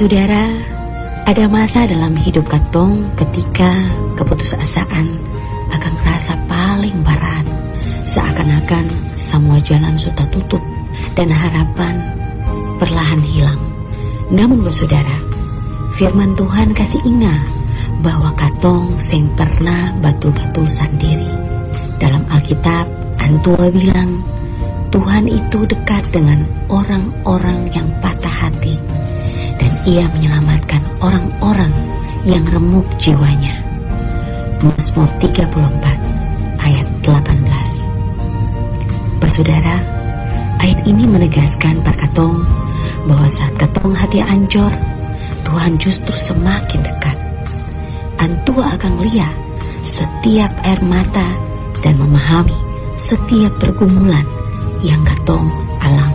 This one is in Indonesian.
Saudara, ada masa dalam hidup katong ketika keputusasaan akan rasa paling berat, seakan-akan semua jalan sudah tutup dan harapan perlahan hilang. Namun saudara, firman Tuhan kasih ingat bahwa katong seng pernah batul-batul sendiri. Dalam Alkitab, Antua bilang Tuhan itu dekat dengan orang-orang yang patah hati, dan Ia menyelamatkan orang-orang yang remuk jiwanya. Mazmur 34 ayat 18. Bersaudara, ayat ini menegaskan pada katong bahwa saat katong hati ancur, Tuhan justru semakin dekat. Antua akan lihat setiap air mata dan memahami setiap pergumulan yang katong alami.